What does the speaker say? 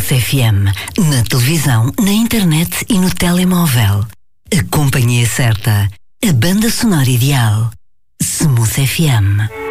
FM, na televisão, na internet e no telemóvel. A companhia certa, a banda sonora ideal. Smooth FM.